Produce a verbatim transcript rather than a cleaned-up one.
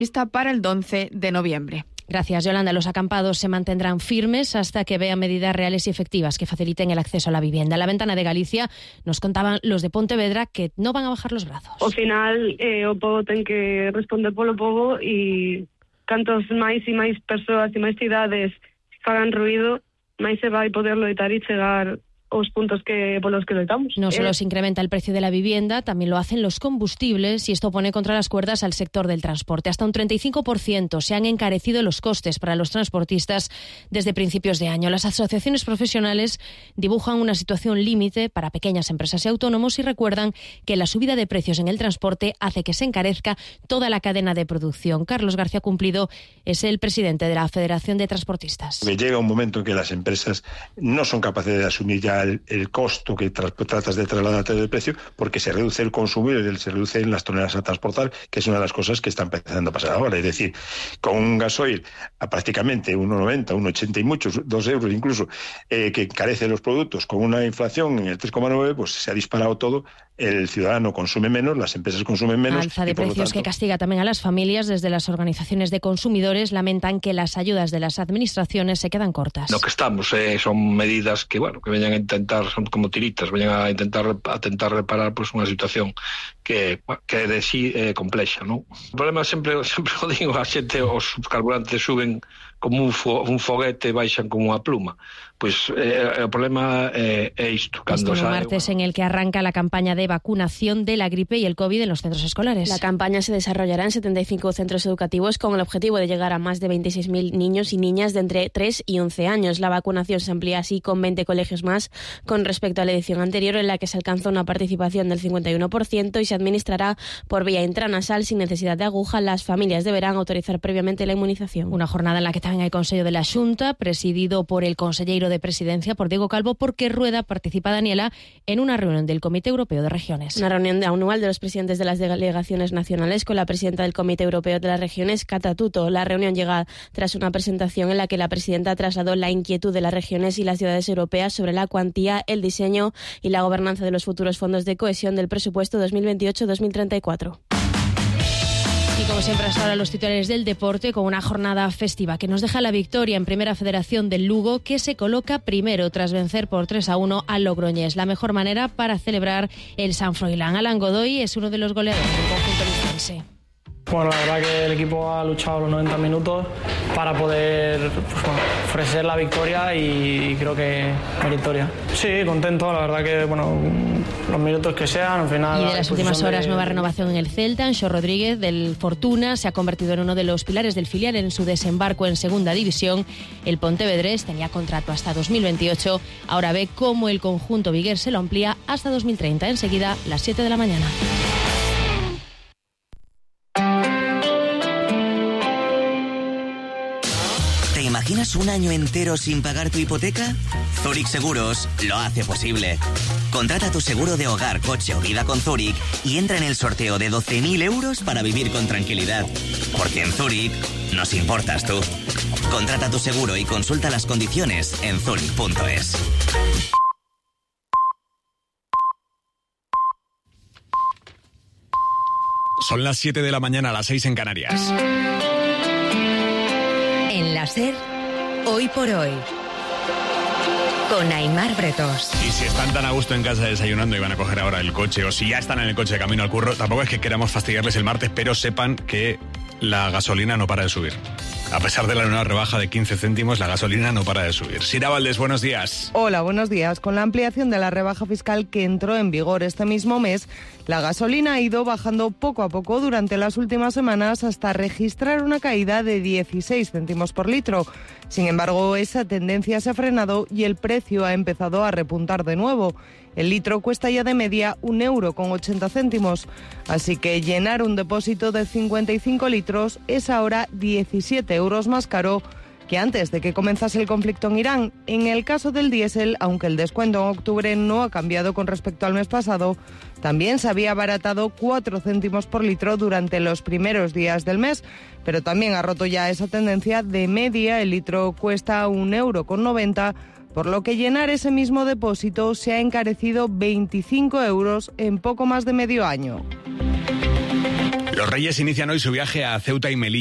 Está para el once de noviembre. Gracias, Yolanda. Los acampados se mantendrán firmes hasta que vean medidas reales y efectivas que faciliten el acceso a la vivienda. En la Ventana de Galicia nos contaban los de Pontevedra que no van a bajar los brazos. Ao final, eh, o pobo ten que responder polo pobo e cantos máis e máis persoas e máis cidades fagan ruido, máis se vai poder loitar e chegar os puntos que por los que loitamos. No solo eh. se incrementa el precio de la vivienda, también lo hacen los combustibles y esto pone contra las cuerdas al sector del transporte. Hasta un treinta y cinco por ciento se han encarecido los costes para los transportistas desde principios de año. Las asociaciones profesionales dibujan una situación límite para pequeñas empresas y autónomos y recuerdan que la subida de precios en el transporte hace que se encarezca toda la cadena de producción. Carlos García Cumplido es el presidente de la Federación de Transportistas. Llega un momento en que las empresas no son capaces de asumir ya El, el costo que tra tratas de trasladarte del precio, porque se reduce el consumo y se reducen las toneladas a transportar, que es una de las cosas que está empezando a pasar ahora. Es decir, con un gasoil a prácticamente uno noventa, uno ochenta y muchos, dos euros incluso, eh, que encarece los productos, con una inflación en el tres coma nueve, pues se ha disparado todo. El ciudadano consume menos, las empresas consumen menos. Alza de y, por precios lo tanto, que castiga también a las familias. Desde las organizaciones de consumidores lamentan que las ayudas de las administraciones se quedan cortas. Lo que estamos eh, son medidas que, bueno, que vayan a intentar, son como tiritas, vayan a intentar a intentar reparar pues unha situación que, que de sí é eh, complexa, ¿no? O problema sempre, sempre o digo, a xente, os carburantes suben como un, fo, un foguete e baixan como unha pluma. Pois eh, o problema é, é isto. Este es un martes en el que arranca la campaña de vacunación de la gripe y el COVID en los centros escolares. La campaña se desarrollará en setenta y cinco centros educativos con el objetivo de llegar a más de veintiséis mil niños y niñas de entre tres y once años. La vacunación se amplía así con veinte colegios más con respecto a la edición anterior, en la que se alcanzó una participación del cincuenta y uno por ciento y se administrará por vía intranasal sin necesidad de aguja. Las familias deberán autorizar previamente la inmunización. Una jornada en la que también hay Consejo de la Xunta, presidido por el consellero de Presidencia, por Diego Calvo, porque Rueda participa, Daniela, en una reunión del Comité Europeo de Regiones. Una reunión anual de los presidentes de las delegaciones nacionales con la presidenta del Comité Europeo de las Regiones, Cata Tuto. La reunión llega tras una presentación en la que la presidenta trasladó la inquietud de las regiones y las ciudades europeas sobre la cuantía, el diseño y la gobernanza de los futuros fondos de cohesión del presupuesto dos mil veintiocho dos mil treinta y cuatro. Y como siempre, hasta ahora los titulares del deporte con una jornada festiva que nos deja la victoria en Primera Federación del Lugo, que se coloca primero tras vencer por tres a uno al Logroñés. La mejor manera para celebrar el San Froilán. Alan Godoy es uno de los goleadores del conjunto lucense. Bueno, la verdad que el equipo ha luchado los noventa minutos para poder pues, bueno, ofrecer la victoria y creo que meritoria. Sí, contento, la verdad que bueno, los minutos que sean, al final... Y de las últimas horas, de... nueva renovación en el Celta. Anxo Rodríguez del Fortuna se ha convertido en uno de los pilares del filial en su desembarco en Segunda División. El Pontevedrés tenía contrato hasta dos mil veintiocho, ahora ve cómo el conjunto vigués se lo amplía hasta dos mil treinta. Enseguida, las siete de la mañana. ¿Te imaginas un año entero sin pagar tu hipoteca? Zurich Seguros lo hace posible. Contrata tu seguro de hogar, coche o vida con Zurich y entra en el sorteo de doce mil euros para vivir con tranquilidad. Porque en Zurich nos importas tú. Contrata tu seguro y consulta las condiciones en zurich punto es. Son las siete de la mañana, a las seis en Canarias. En la SER, hoy por hoy, con Aimar Bretos. Y si están tan a gusto en casa desayunando y van a coger ahora el coche, o si ya están en el coche de camino al curro, tampoco es que queramos fastidiarles el martes, pero sepan que la gasolina no para de subir. A pesar de la nueva rebaja de quince céntimos, la gasolina no para de subir. Sira Valdés, buenos días. Hola, buenos días. Con la ampliación de la rebaja fiscal que entró en vigor este mismo mes, la gasolina ha ido bajando poco a poco durante las últimas semanas hasta registrar una caída de dieciséis céntimos por litro. Sin embargo, esa tendencia se ha frenado y el precio ha empezado a repuntar de nuevo. El litro cuesta ya de media un euro con ochenta céntimos, así que llenar un depósito de cincuenta y cinco litros es ahora diecisiete euros más caro que antes de que comenzase el conflicto en Irán. En el caso del diésel, aunque el descuento en octubre no ha cambiado con respecto al mes pasado, también se había abaratado cuatro céntimos por litro durante los primeros días del mes, pero también ha roto ya esa tendencia. De media, el litro cuesta un euro con noventa, por lo que llenar ese mismo depósito se ha encarecido veinticinco euros en poco más de medio año. Los Reyes inician hoy su viaje a Ceuta y Melilla.